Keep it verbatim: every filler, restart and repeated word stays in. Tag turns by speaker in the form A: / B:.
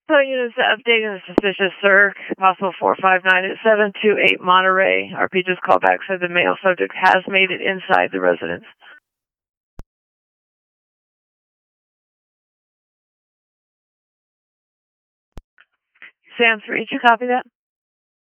A: So units updating the suspicious circ, possible four five nine at seven two eight Monterey. R P just called back, said the male subject has made it inside the residence. Sam three, did you copy that?